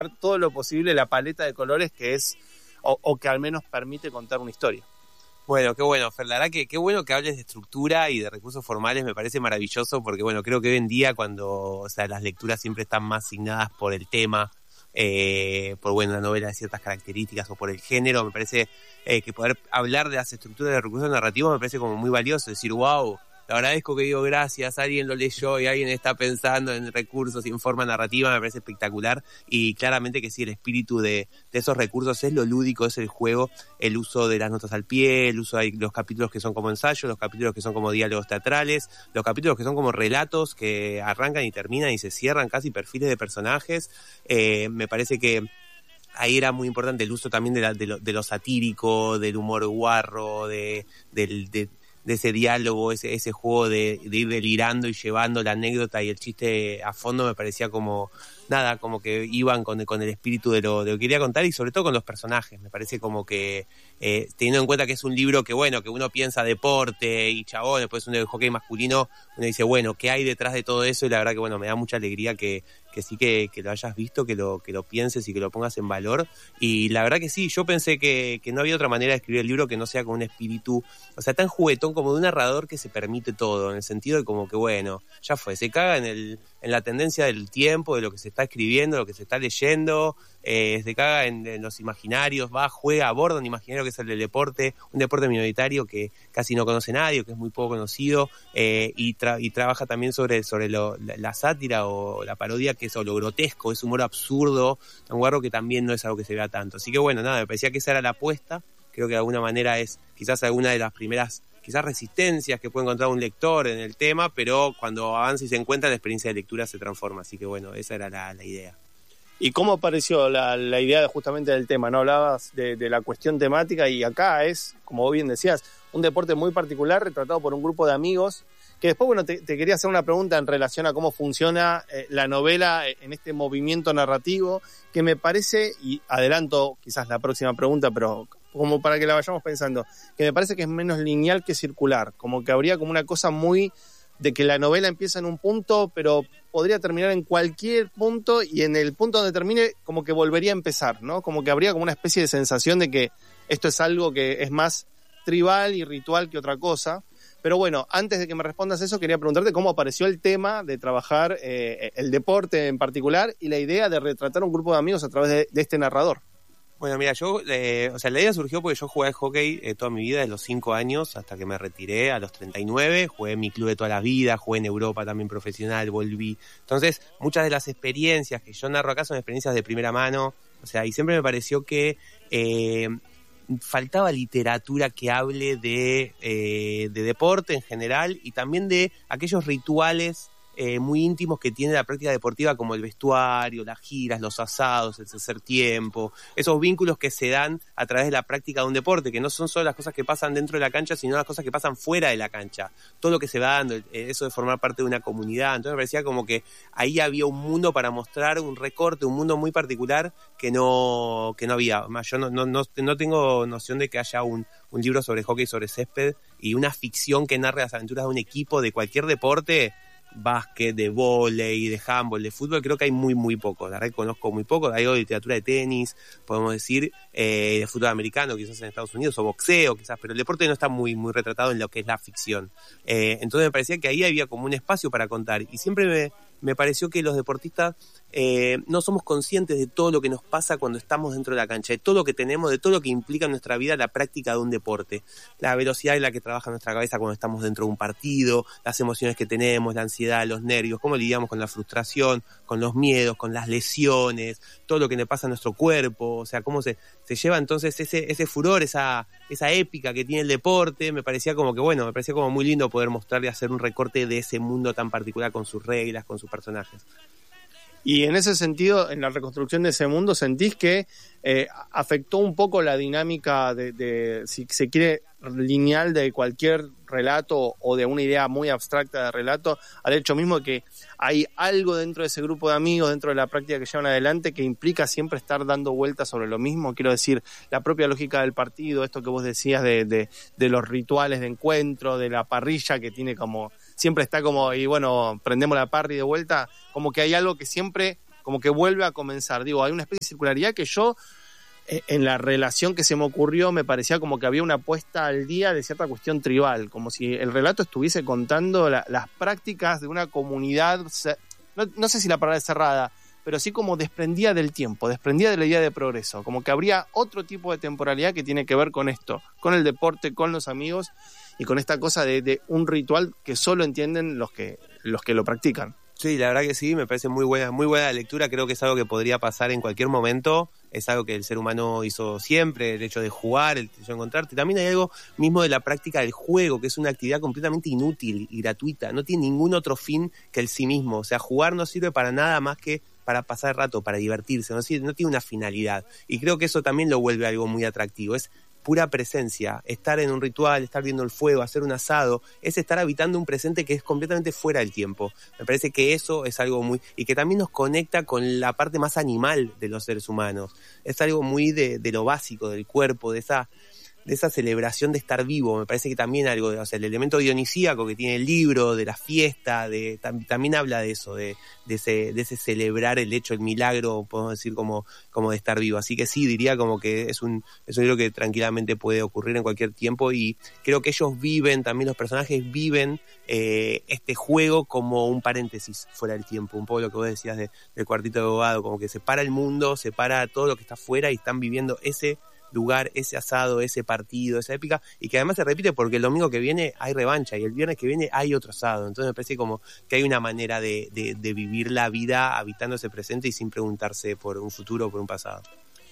todo lo posible la paleta de colores que es, o que al menos permite contar una historia. Bueno, qué bueno, Fer, la verdad que qué bueno que hables de estructura y de recursos formales, me parece maravilloso porque, bueno, creo que hoy en día cuando, las lecturas siempre están más asignadas por el tema, por, bueno, una novela de ciertas características o por el género, me parece que poder hablar de las estructuras de recursos narrativos me parece como muy valioso, decir, wow, te agradezco que digo gracias, alguien lo leyó y alguien está pensando en recursos y en forma narrativa, me parece espectacular y claramente que sí, el espíritu de esos recursos es lo lúdico, es el juego, el uso de las notas al pie, el uso de los capítulos que son como ensayos, los capítulos que son como diálogos teatrales, los capítulos que son como relatos que arrancan y terminan y se cierran casi perfiles de personajes, me parece que ahí era muy importante el uso también de lo satírico, del humor guarro, de ese diálogo, ese juego de ir delirando y llevando la anécdota y el chiste a fondo, me parecía como nada, como que iban con el espíritu de lo que quería contar y sobre todo con los personajes. Me parece como que teniendo en cuenta que es un libro que bueno, que uno piensa deporte y chabón, después un de hockey masculino, uno dice bueno, ¿qué hay detrás de todo eso? Y la verdad que bueno, me da mucha alegría que sí que lo hayas visto, que lo pienses y que lo pongas en valor. Y la verdad que sí, yo pensé que no había otra manera de escribir el libro que no sea con un espíritu, o sea, tan juguetón como de un narrador que se permite todo, en el sentido de como que bueno, ya fue, se caga en la tendencia del tiempo, de lo que se está escribiendo, lo que se está leyendo, se caga en los imaginarios, juega, aborda un imaginario que es el del deporte, un deporte minoritario que casi no conoce nadie, que es muy poco conocido, y trabaja también sobre la sátira o la parodia, que es lo grotesco, es humor absurdo, tan guarro que también no es algo que se vea tanto. Así que bueno, nada, me parecía que esa era la apuesta, creo que de alguna manera es quizás alguna de las primeras resistencias que puede encontrar un lector en el tema, pero cuando avanza y se encuentra, la experiencia de lectura se transforma, así que bueno, esa era la idea. ¿Y cómo apareció la idea justamente del tema? ¿No? Hablabas de la cuestión temática y acá es, como vos bien decías, un deporte muy particular retratado por un grupo de amigos que después, bueno, te quería hacer una pregunta en relación a cómo funciona la novela en este movimiento narrativo que me parece, y adelanto quizás la próxima pregunta, pero como para que la vayamos pensando, que me parece que es menos lineal que circular, como que habría como una cosa muy de que la novela empieza en un punto, pero podría terminar en cualquier punto y en el punto donde termine como que volvería a empezar, ¿no? Como que habría como una especie de sensación de que esto es algo que es más tribal y ritual que otra cosa. Pero bueno, antes de que me respondas eso, quería preguntarte cómo apareció el tema de trabajar el deporte en particular y la idea de retratar un grupo de amigos a través de este narrador. Bueno, mira, yo, la idea surgió porque yo jugué al hockey toda mi vida, desde los 5 años hasta que me retiré a los 39, jugué en mi club de toda la vida, jugué en Europa también profesional, volví. Entonces, muchas de las experiencias que yo narro acá son experiencias de primera mano, o sea, y siempre me pareció que faltaba literatura que hable de deporte en general y también de aquellos rituales muy íntimos que tiene la práctica deportiva, como el vestuario, las giras, los asados, el tercer tiempo, esos vínculos que se dan a través de la práctica de un deporte, que no son solo las cosas que pasan dentro de la cancha, sino las cosas que pasan fuera de la cancha, todo lo que se va dando, eso de formar parte de una comunidad. Entonces me parecía como que ahí había un mundo para mostrar, un recorte, un mundo muy particular que no había. Además, yo no tengo noción de que haya un libro sobre hockey sobre césped y una ficción que narre las aventuras de un equipo de cualquier deporte, básquet, de vóley, de handball, de fútbol, creo que hay muy, muy poco. La verdad conozco muy poco. Hay algo de literatura de tenis, podemos decir, de fútbol americano, quizás en Estados Unidos, o boxeo, quizás, pero el deporte no está muy, muy retratado en lo que es la ficción. Entonces me parecía que ahí había como un espacio para contar. Y siempre me pareció que los deportistas no somos conscientes de todo lo que nos pasa cuando estamos dentro de la cancha, de todo lo que tenemos, de todo lo que implica en nuestra vida la práctica de un deporte, la velocidad en la que trabaja nuestra cabeza cuando estamos dentro de un partido, las emociones que tenemos, la ansiedad, los nervios, cómo lidiamos con la frustración, con los miedos, con las lesiones, todo lo que le pasa a nuestro cuerpo, o sea, cómo se lleva entonces ese furor, esa épica que tiene el deporte. Me parecía como que, bueno, me parecía como muy lindo poder mostrarle, hacer un recorte de ese mundo tan particular con sus reglas, con sus personajes. Y en ese sentido, en la reconstrucción de ese mundo, ¿sentís que afectó un poco la dinámica de, si se quiere, lineal de cualquier relato o de una idea muy abstracta de relato, al hecho mismo de que hay algo dentro de ese grupo de amigos, dentro de la práctica que llevan adelante, que implica siempre estar dando vueltas sobre lo mismo? Quiero decir, la propia lógica del partido, esto que vos decías de los rituales de encuentro, de la parrilla que tiene como... siempre está como, y bueno, prendemos la parry de vuelta, como que hay algo que siempre como que vuelve a comenzar. Digo, hay una especie de circularidad que yo, en la relación que se me ocurrió, me parecía como que había una puesta al día de cierta cuestión tribal, como si el relato estuviese contando las prácticas de una comunidad, no sé si la palabra es cerrada, pero sí como desprendía del tiempo, desprendía de la idea de progreso, como que habría otro tipo de temporalidad que tiene que ver con esto, con el deporte, con los amigos y con esta cosa de un ritual que solo entienden los que lo practican. Sí, la verdad que sí, me parece muy buena lectura, creo que es algo que podría pasar en cualquier momento, es algo que el ser humano hizo siempre, el hecho de jugar, el hecho de encontrarte. También hay algo mismo de la práctica del juego, que es una actividad completamente inútil y gratuita, no tiene ningún otro fin que el sí mismo, o sea, jugar no sirve para nada más que para pasar el rato, para divertirse, no tiene una finalidad, y creo que eso también lo vuelve algo muy atractivo, es pura presencia, estar en un ritual, estar viendo el fuego, hacer un asado, es estar habitando un presente que es completamente fuera del tiempo. Me parece que eso es algo muy, y que también nos conecta con la parte más animal de los seres humanos, es algo muy de lo básico del cuerpo, de esa celebración de estar vivo. Me parece que también algo, o sea, el elemento dionisíaco que tiene el libro, de la fiesta, también habla de eso, de ese celebrar el hecho, el milagro, podemos decir, como de estar vivo. Así que sí, diría como que es un libro que tranquilamente puede ocurrir en cualquier tiempo, y creo que ellos viven, también los personajes viven este juego como un paréntesis fuera del tiempo, un poco lo que vos decías del Cuartito de Abogado, como que separa el mundo, separa todo lo que está afuera y están viviendo ese lugar, ese asado, ese partido, esa épica, y que además se repite porque el domingo que viene hay revancha y el viernes que viene hay otro asado. Entonces me parece como que hay una manera de vivir la vida habitando ese presente y sin preguntarse por un futuro o por un pasado.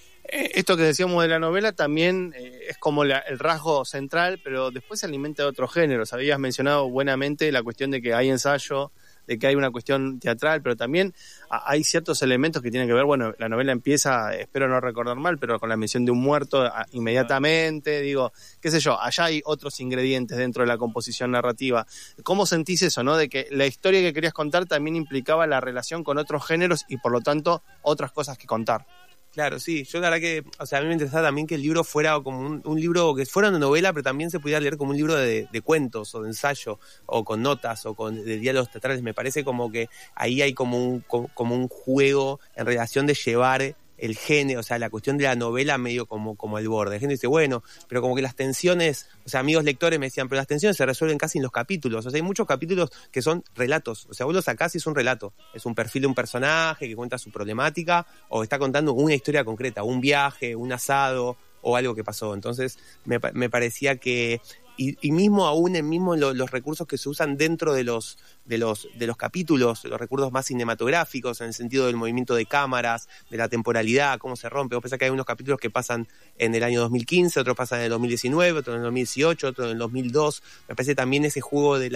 Esto que decíamos de la novela también es como el rasgo central, pero después se alimenta de otros géneros. Habías mencionado buenamente la cuestión de que hay ensayo, de que hay una cuestión teatral, pero también hay ciertos elementos que tienen que ver, bueno, la novela empieza, espero no recordar mal, pero con la mención de un muerto inmediatamente, digo, qué sé yo, allá hay otros ingredientes dentro de la composición narrativa. ¿Cómo sentís eso, no? De que la historia que querías contar también implicaba la relación con otros géneros y por lo tanto otras cosas que contar. Claro, sí, yo la verdad que, o sea, a mí me interesaba también que el libro fuera como un libro, que fuera una novela, pero también se pudiera leer como un libro de cuentos o de ensayo, o con notas, o de diálogos teatrales. Me parece como que ahí hay como un juego en relación de llevar el género, o sea, la cuestión de la novela medio como el borde. La gente dice, bueno, pero como que las tensiones, o sea, amigos lectores me decían, pero las tensiones se resuelven casi en los capítulos. O sea, hay muchos capítulos que son relatos. O sea, vos lo sacás y es un relato. Es un perfil de un personaje que cuenta su problemática o está contando una historia concreta, un viaje, un asado o algo que pasó. Entonces, me parecía que... Y mismo aún los recursos que se usan dentro de los capítulos, los recursos más cinematográficos, en el sentido del movimiento de cámaras, de la temporalidad, cómo se rompe. Vos pensás que hay unos capítulos que pasan en el año 2015, otros pasan en el 2019, otros en el 2018, otros en el 2002. Me parece también ese juego de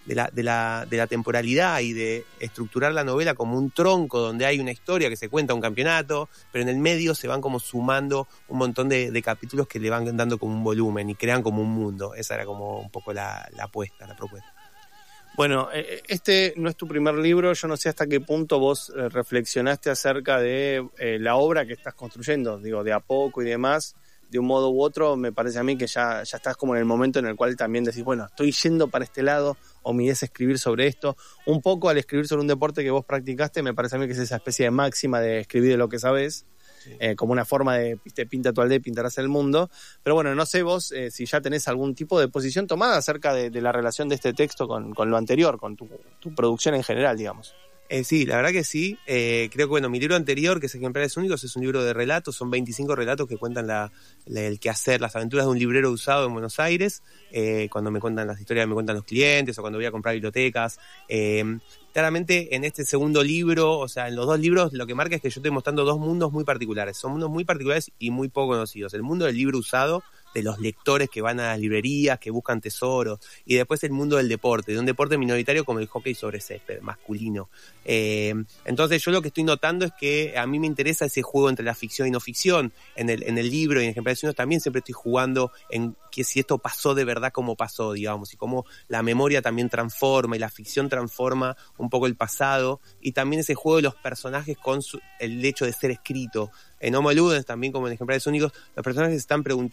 la temporalidad y de estructurar la novela como un tronco donde hay una historia que se cuenta, un campeonato, pero en el medio se van como sumando un montón de capítulos que le van dando como un volumen y crean como un mundo. Esa era como un poco la apuesta, la propuesta. Bueno, este no es tu primer libro, yo no sé hasta qué punto vos reflexionaste acerca de la obra que estás construyendo, digo, de a poco y demás, de un modo u otro, me parece a mí que ya estás como en el momento en el cual también decís, bueno, estoy yendo para este lado, o mi idea es escribir sobre esto. Un poco al escribir sobre un deporte que vos practicaste, me parece a mí que es esa especie de máxima de escribir de lo que sabés, como una forma de pinta tu aldea y pintarás el mundo. Pero bueno, no sé vos si ya tenés algún tipo de posición tomada acerca de la relación de este texto con lo anterior, con tu producción en general, digamos. Sí, la verdad que sí. Creo que, bueno, mi libro anterior, que es Ejemplares Únicos, es un libro de relatos, son 25 relatos que cuentan el quehacer, las aventuras de un librero usado en Buenos Aires, cuando me cuentan las historias, me cuentan los clientes, o cuando voy a comprar bibliotecas. Claramente en este segundo libro, o sea, en los dos libros, lo que marca es que yo estoy mostrando dos mundos muy particulares. Son mundos muy particulares y muy poco conocidos. El mundo del libro usado, de los lectores que van a las librerías, que buscan tesoros, y después el mundo del deporte, de un deporte minoritario como el hockey sobre césped, masculino. Entonces yo lo que estoy notando es que a mí me interesa ese juego entre la ficción y no ficción. En el libro y en Ejemplares Únicos también siempre estoy jugando en que si esto pasó de verdad como pasó, digamos, y cómo la memoria también transforma y la ficción transforma un poco el pasado, y también ese juego de los personajes con el hecho de ser escrito. En Homo Ludens, también como en Ejemplares Únicos, los personajes se están preguntando, che, ¿vas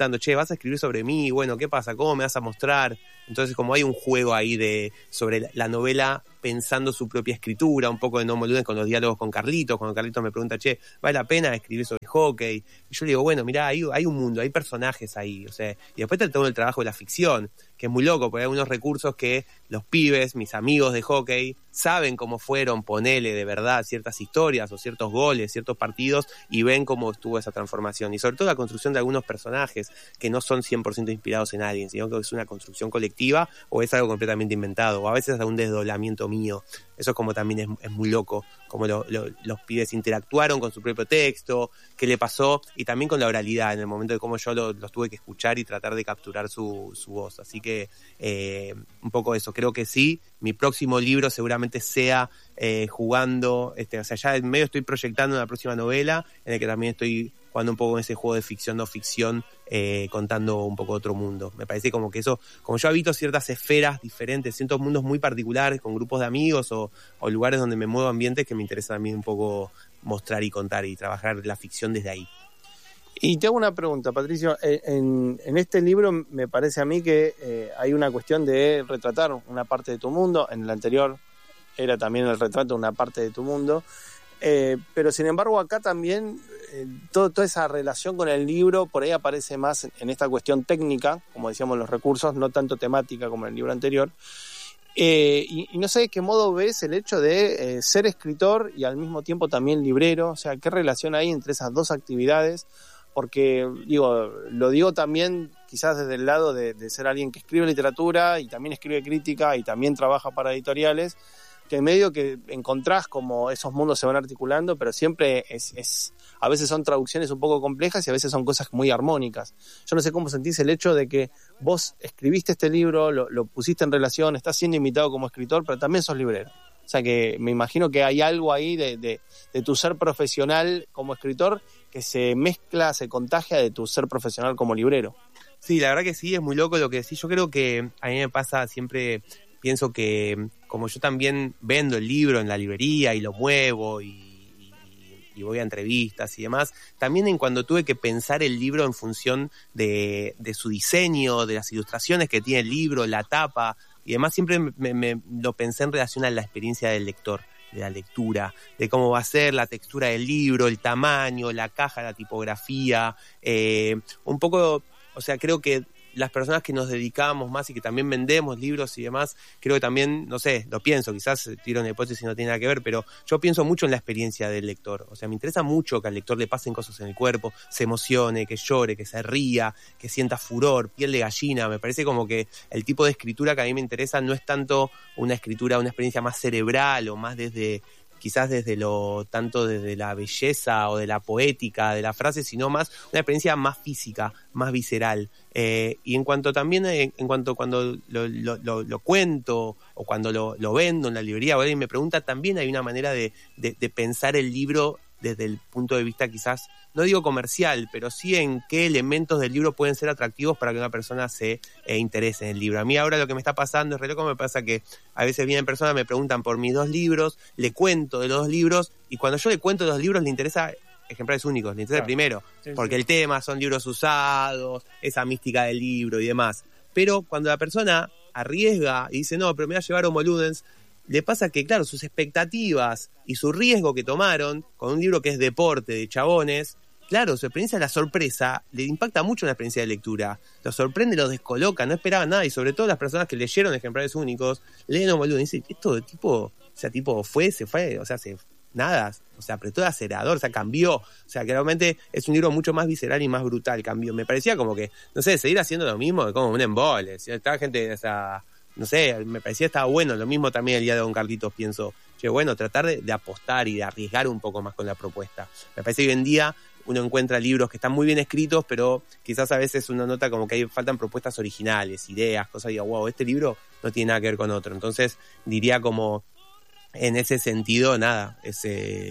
vas a escribir sobre mí? Bueno, ¿qué pasa? ¿Cómo me vas a mostrar? Entonces como hay un juego ahí sobre la novela pensando su propia escritura, un poco de No Moluden con los diálogos con Carlitos, cuando Carlitos me pregunta, che, ¿vale la pena escribir sobre hockey? Y yo le digo, bueno, mirá, hay un mundo, hay personajes ahí, o sea, y después está todo el trabajo de la ficción, que es muy loco, porque hay unos recursos que los pibes, mis amigos de hockey, saben cómo fueron, ponele de verdad ciertas historias o ciertos goles, ciertos partidos, y ven cómo estuvo esa transformación. Y sobre todo la construcción de algunos personajes que no son 100% inspirados en alguien, sino que es una construcción colectiva o es algo completamente inventado, o a veces es un desdoblamiento mío. Eso es como también es muy loco, como los pibes interactuaron con su propio texto, qué le pasó, y también con la oralidad, en el momento de cómo yo los tuve que escuchar y tratar de capturar su voz. Así que un poco eso, creo que sí, mi próximo libro seguramente sea jugando, o sea, ya en medio estoy proyectando una próxima novela, en el que también estoy jugando un poco en ese juego de ficción, no ficción, contando un poco otro mundo. Me parece como que eso, como yo habito ciertas esferas diferentes, ciertos mundos muy particulares, con grupos de amigos o lugares donde me muevo, ambientes que me interesa también un poco mostrar y contar y trabajar la ficción desde ahí. Y te hago una pregunta, Patricio. En este libro me parece a mí que hay una cuestión de retratar una parte de tu mundo. En el anterior era también el retrato de una parte de tu mundo. Pero sin embargo acá también toda esa relación con el libro por ahí aparece más en esta cuestión técnica, como decíamos, los recursos, no tanto temática como en el libro anterior. Y no sé de qué modo ves el hecho de ser escritor y al mismo tiempo también librero. O sea, ¿qué relación hay entre esas dos actividades? Porque lo digo también quizás desde el lado de ser alguien que escribe literatura y también escribe crítica y también trabaja para editoriales, que en medio que encontrás como esos mundos se van articulando, pero siempre a veces son traducciones un poco complejas y a veces son cosas muy armónicas. Yo no sé cómo sentís el hecho de que vos escribiste este libro, lo pusiste en relación, estás siendo invitado como escritor, pero también sos librero. O sea que me imagino que hay algo ahí de tu ser profesional como escritor que se mezcla, se contagia de tu ser profesional como librero. Sí, la verdad que sí, es muy loco lo que decís. Yo creo que a mí me pasa siempre, pienso que como yo también vendo el libro en la librería y lo muevo y voy a entrevistas y demás, también en cuando tuve que pensar el libro en función de su diseño, de las ilustraciones que tiene el libro, la tapa y demás, siempre me lo pensé en relación a la experiencia del lector, de la lectura, de cómo va a ser la textura del libro, el tamaño, la caja, la tipografía, un poco, o sea, creo que las personas que nos dedicamos más y que también vendemos libros y demás, creo que también, no sé, lo pienso, quizás tiro una hipótesis y no tiene nada que ver, pero yo pienso mucho en la experiencia del lector. O sea, me interesa mucho que al lector le pasen cosas en el cuerpo, se emocione, que llore, que se ría, que sienta furor, piel de gallina. Me parece como que el tipo de escritura que a mí me interesa no es tanto una escritura, una experiencia más cerebral o más quizás desde la belleza o de la poética de la frase, sino más una experiencia más física, más visceral. Y en cuanto también, cuando lo cuento o cuando lo vendo en la librería o alguien me pregunta, también hay una manera de pensar el libro desde el punto de vista quizás, no digo comercial, pero sí en qué elementos del libro pueden ser atractivos para que una persona se interese en el libro. A mí ahora lo que me está pasando es re loco, me pasa que a veces vienen personas, me preguntan por mis 2 libros, le cuento de los 2 libros, y cuando yo le cuento de los libros le interesa ejemplares únicos, le interesa el primero, porque el tema son libros usados, esa mística del libro y demás. Pero cuando la persona arriesga y dice, no, pero me va a llevar Homo Ludens, le pasa que, claro, sus expectativas y su riesgo que tomaron con un libro que es deporte, de chabones, claro, su experiencia de la sorpresa le impacta mucho en la experiencia de lectura. Los sorprende, los descoloca, no esperaban nada, y sobre todo las personas que leyeron ejemplares únicos, leen Homo Ludens y dicen, esto de tipo, o sea, tipo se fue, o sea, nada, o sea, apretó el acelerador, o sea, cambió. O sea, que realmente es un libro mucho más visceral y más brutal, cambió. Me parecía como que, no sé, seguir haciendo lo mismo, como un embole. Si estaba gente, o sea, no sé, me parecía estaba bueno. Lo mismo también el día de Don Carlitos, pienso, che, bueno, tratar de apostar y de arriesgar un poco más con la propuesta. Me parece que hoy en día uno encuentra libros que están muy bien escritos, pero quizás a veces uno nota como que faltan propuestas originales, ideas, cosas, y digo, wow, este libro no tiene nada que ver con otro. Entonces, diría como, en ese sentido, nada, eso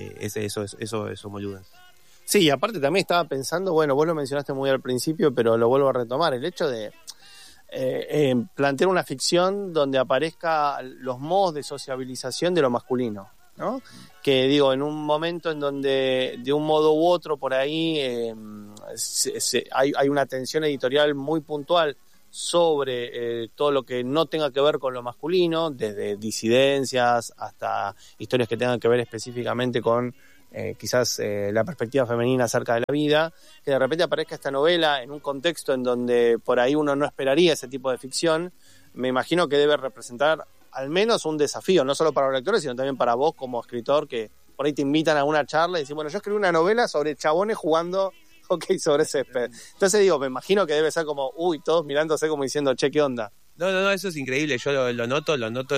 es Homo Ludens. Sí, y aparte también estaba pensando, bueno, vos lo mencionaste muy al principio, pero lo vuelvo a retomar, el hecho de plantear una ficción donde aparezca los modos de sociabilización de lo masculino, ¿no? Que digo, en un momento en donde de un modo u otro por ahí hay una tensión editorial muy puntual sobre todo lo que no tenga que ver con lo masculino, desde disidencias hasta historias que tengan que ver específicamente con quizás la perspectiva femenina acerca de la vida, que de repente aparezca esta novela en un contexto en donde por ahí uno no esperaría ese tipo de ficción. Me imagino que debe representar al menos un desafío, no solo para los lectores, sino también para vos como escritor, que por ahí te invitan a una charla y dicen, bueno, yo escribí una novela sobre chabones jugando hockey sobre césped. Entonces digo, me imagino que debe ser como, todos mirándose como diciendo, che, ¿qué onda? No, eso es increíble. Yo lo noto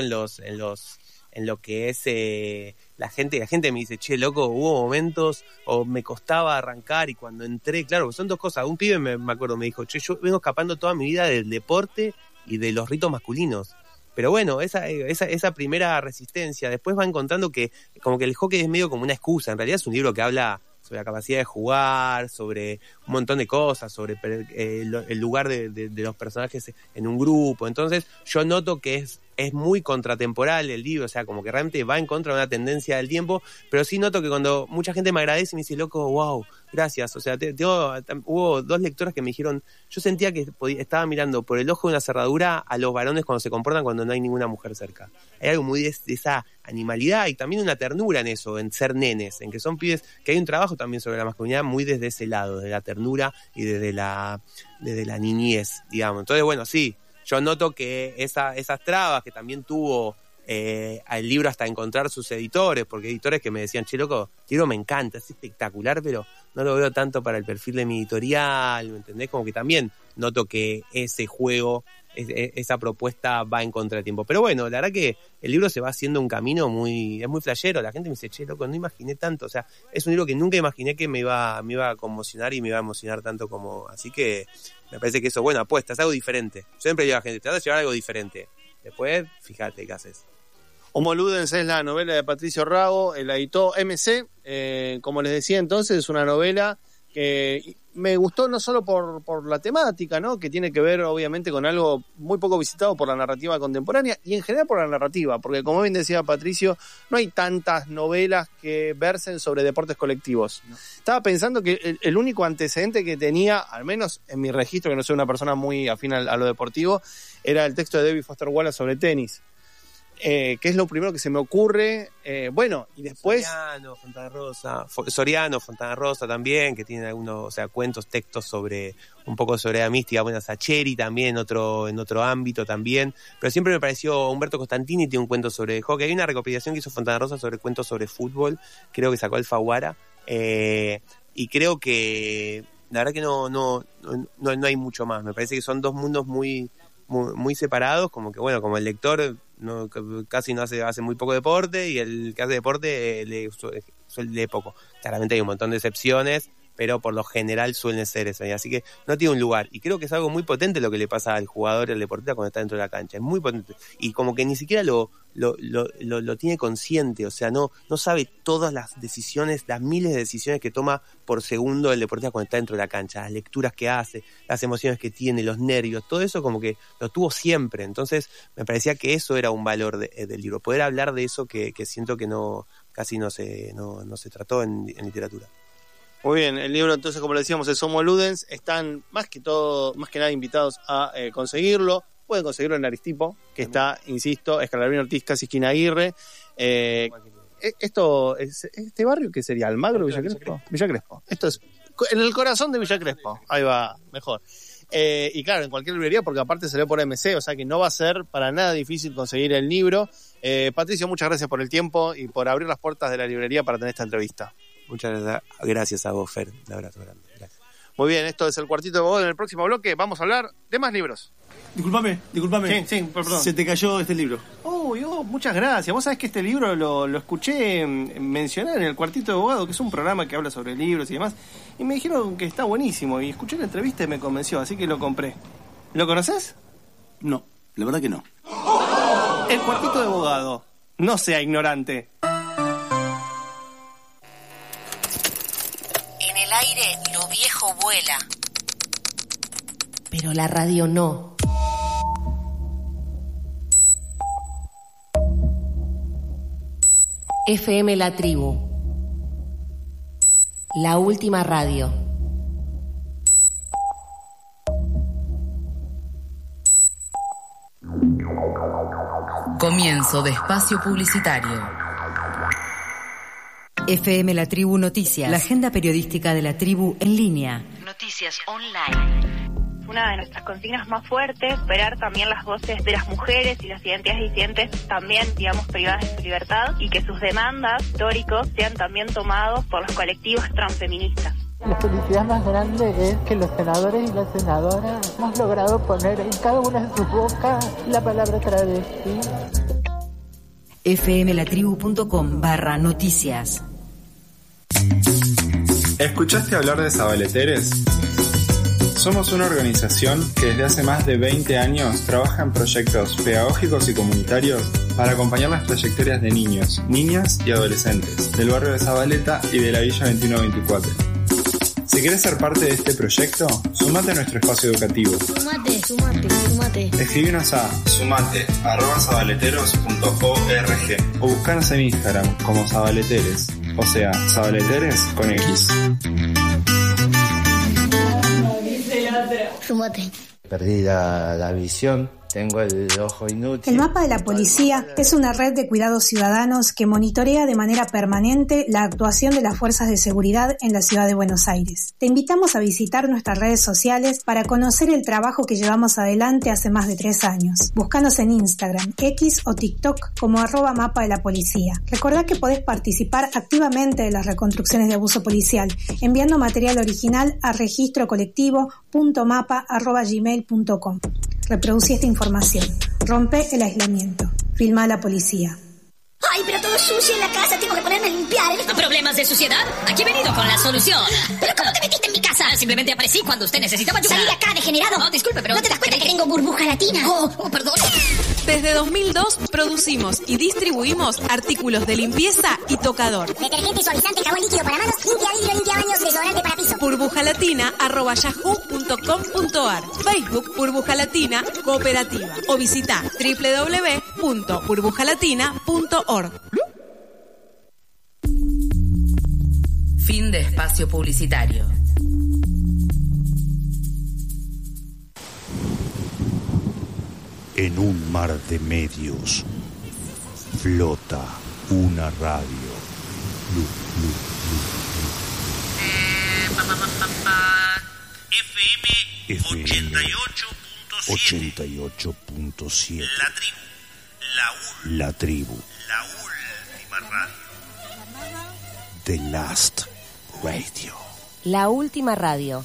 en lo que es la gente me dice, che, loco, hubo momentos o me costaba arrancar, y cuando entré, claro, son dos cosas. Un pibe me acuerdo, me dijo, che, yo vengo escapando toda mi vida del deporte y de los ritos masculinos. Pero bueno, esa primera resistencia, después va encontrando que como que el hockey es medio como una excusa. En realidad es un libro que habla sobre la capacidad de jugar, sobre un montón de cosas, sobre el lugar de los personajes en un grupo. Entonces yo noto que es muy contratemporal el libro, o sea, como que realmente va en contra de una tendencia del tiempo, pero sí noto que cuando mucha gente me agradece y me dice, loco, wow, gracias. O sea, hubo 2 lectoras que me dijeron, yo sentía que estaba mirando por el ojo de una cerradura a los varones cuando se comportan cuando no hay ninguna mujer cerca. Hay algo muy de esa animalidad y también una ternura en eso, en ser nenes, en que son pibes, que hay un trabajo también sobre la masculinidad muy desde ese lado, de la ternura y desde la niñez, digamos. Entonces, bueno, sí, yo noto que esas trabas que también tuvo al libro hasta encontrar sus editores, porque editores que me decían, che, loco, el libro me encanta, es espectacular, pero no lo veo tanto para el perfil de mi editorial, ¿me entendés? Como que también noto que ese juego, esa propuesta va en contra del tiempo. Pero bueno, la verdad que el libro se va haciendo un camino es muy flashero. La gente me dice, che, loco, no imaginé tanto. O sea, es un libro que nunca imaginé que me iba a conmocionar y me iba a emocionar tanto como... Así que me parece que eso, bueno, apuesta, es algo diferente. Yo siempre digo a la gente, trata de llevar algo diferente. Después, fíjate qué haces. Homo Ludens es la novela de Patricio Rago, la editó MC. Como les decía entonces, es una novela que me gustó no solo por la temática, ¿no? Que tiene que ver obviamente con algo muy poco visitado por la narrativa contemporánea y en general por la narrativa, porque como bien decía Patricio, no hay tantas novelas que versen sobre deportes colectivos. No. Estaba pensando que el único antecedente que tenía, al menos en mi registro, que no soy una persona muy afín a lo deportivo, era el texto de David Foster Wallace sobre tenis. Que es lo primero que se me ocurre. Bueno, y después... Soriano, Fontana Rosa también, que tiene algunos, o sea, cuentos, textos sobre un poco sobre la mística. Bueno, Sacheri también en otro ámbito también. Pero siempre me pareció, Humberto Costantini tiene un cuento sobre hockey. Hay una recopilación que hizo Fontana Rosa sobre cuentos sobre fútbol, creo que sacó Alfaguara. Y creo que la verdad que no hay mucho más. Me parece que son dos mundos muy separados, como que bueno, como el lector casi no hace muy poco deporte y el que hace deporte lee poco. Claramente hay un montón de excepciones, pero por lo general suelen ser eso, así que no tiene un lugar, y creo que es algo muy potente lo que le pasa al jugador, al deportista cuando está dentro de la cancha, es muy potente, y como que ni siquiera lo tiene consciente, o sea, no sabe todas las decisiones, las miles de decisiones que toma por segundo el deportista cuando está dentro de la cancha, las lecturas que hace, las emociones que tiene, los nervios, todo eso como que lo tuvo siempre. Entonces me parecía que eso era un valor del libro, poder hablar de eso que siento que casi no se trató en literatura. Muy bien, el libro entonces, como le decíamos, es Homo Ludens. Están más que nada invitados a conseguirlo. Pueden conseguirlo en Aristipo, que está, insisto, Escalabrini Ortiz, casi esquina Aguirre. ¿Este barrio qué sería? ¿Almagro o Villa Crespo? Villa Crespo. Esto es en el corazón de Villa Crespo. Ahí va, mejor. Y claro, en cualquier librería, porque aparte se lee por MC, o sea que no va a ser para nada difícil conseguir el libro. Patricio, muchas gracias por el tiempo y por abrir las puertas de la librería para tener esta entrevista. Muchas gracias a vos, Fer. Un abrazo grande. Gracias. Muy bien, esto es El Cuartito de Bodo. En el próximo bloque vamos a hablar de más libros. Disculpame. Sí, perdón. Se te cayó este libro. Muchas gracias. Vos sabés que este libro lo escuché mencionar en El Cuartito de Abogado, que es un programa que habla sobre libros y demás, y me dijeron que está buenísimo, y escuché la entrevista y me convenció, así que lo compré. ¿Lo conoces? No, la verdad que no. El Cuartito de Abogado. No sea ignorante. En el aire lo viejo vuela, pero la radio no. FM La Tribu, la última radio. Comienzo de espacio publicitario. FM La Tribu Noticias, la agenda periodística de la tribu en línea. Noticias online. Una de nuestras consignas más fuertes, superar también las voces de las mujeres y las identidades disidentes también, digamos, privadas de su libertad, y que sus demandas históricos sean también tomados por los colectivos transfeministas. La felicidad más grande es que los senadores y las senadoras hemos logrado poner en cada una de sus bocas la palabra travesti. fmlatribu.com/noticias. ¿Escuchaste hablar de Zabaleteres? Somos una organización que desde hace más de 20 años trabaja en proyectos pedagógicos y comunitarios para acompañar las trayectorias de niños, niñas y adolescentes del barrio de Zabaleta y de la Villa 2124. Si querés ser parte de este proyecto, sumate a nuestro espacio educativo. Sumate. Escribinos a sumate@zabaleteros.org o buscanos en Instagram como Zabaleteres, o sea, Zabaleteres con X. Sumate. Perdí la visión. Tengo el ojo inútil. El mapa de la policía es una red de cuidados ciudadanos que monitorea de manera permanente la actuación de las fuerzas de seguridad en la ciudad de Buenos Aires. Te invitamos a visitar nuestras redes sociales para conocer el trabajo que llevamos adelante hace más de 3 años. Búscanos en Instagram, X o TikTok como @mapa de la policía. Recordá que podés participar activamente de las reconstrucciones de abuso policial enviando material original a registrocolectivo.mapa@gmail.com. Reproducí esta información. Rompe el aislamiento. Filma a la policía. ¡Ay, pero todo sucio en la casa! Tengo que ponerme a limpiar. ¿Problemas de suciedad? Aquí he venido con la solución. ¿Pero cómo te metiste en mi casa? Simplemente aparecí cuando usted necesitaba ayuda. ¡Salí de acá, degenerado! No, disculpe, pero... ¿No te das cuenta que tengo burbuja latina? Perdón. Desde 2002 producimos y distribuimos artículos de limpieza y tocador. Detergente, suavizante, jabón líquido para manos, limpia vidrio, limpia baños, desodorante para piso. burbujalatina@yahoo.com.ar. Facebook Burbuja Latina Cooperativa. O visita www.burbujalatina.org. Fin de espacio publicitario. En un mar de medios flota una radio. FM 88.7. La tribu. La última radio. The Last Radio. La última radio.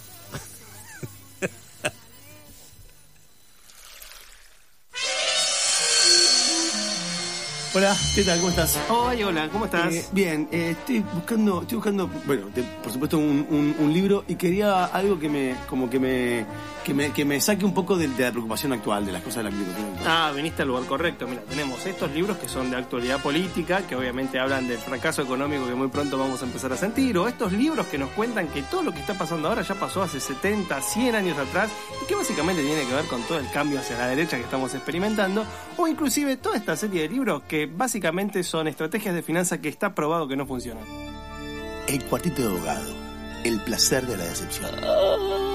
Hola, ¿qué tal? ¿Cómo estás? Hola, ¿cómo estás? Bien, estoy buscando, bueno, por supuesto un libro, y quería algo que me saque un poco de la preocupación actual, de las cosas de la preocupación actual. Viniste al lugar correcto. Mira, tenemos estos libros que son de actualidad política, que obviamente hablan del fracaso económico que muy pronto vamos a empezar a sentir, o estos libros que nos cuentan que todo lo que está pasando ahora ya pasó hace 70, 100 años atrás, y que básicamente tiene que ver con todo el cambio hacia la derecha que estamos experimentando, o inclusive toda esta serie de libros que básicamente son estrategias de finanzas que está probado que no funcionan. El cuartito de abogado, el placer de la decepción.